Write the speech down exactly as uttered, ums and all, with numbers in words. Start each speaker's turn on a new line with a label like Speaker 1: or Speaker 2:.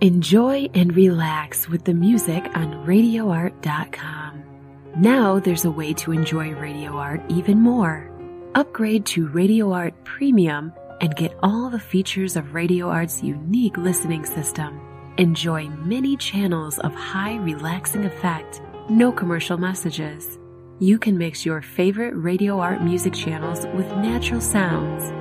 Speaker 1: Enjoy and relax with the music on radio art dot com. Now there's a way to enjoy Radio Art even more. Upgrade to Radio Art Premium and get all the features of Radio Art's unique listening system. Enjoy many channels of high relaxing effect, no commercial messages. You can mix your favorite Radio Art music channels with natural sounds